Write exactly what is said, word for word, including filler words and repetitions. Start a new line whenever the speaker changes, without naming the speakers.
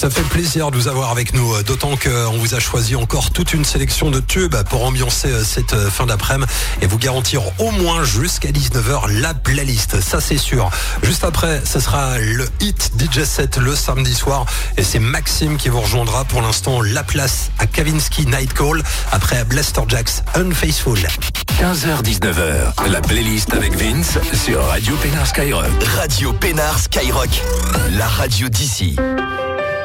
Ça fait plaisir de vous avoir avec nous, d'autant qu'on vous a choisi encore toute une sélection de tubes pour ambiancer cette fin d'après-midi et vous garantir au moins jusqu'à dix-neuf heures la playlist, ça c'est sûr. Juste après, ce sera le hit D J set le samedi soir et c'est Maxime qui vous rejoindra. Pour l'instant, la place à Kavinsky Night Call après Blaster Jacks Unfaithful.
quinze heures dix-neuf heures, la playlist avec Vince sur Radio Pénard Skyrock.
Radio Pénard Skyrock, la radio d'ici.